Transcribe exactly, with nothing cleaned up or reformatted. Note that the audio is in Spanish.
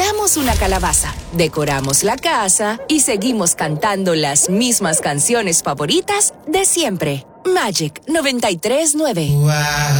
Pintamos una calabaza, decoramos la casa y seguimos cantando las mismas canciones favoritas de siempre. Magic noventa y tres nueve. Wow.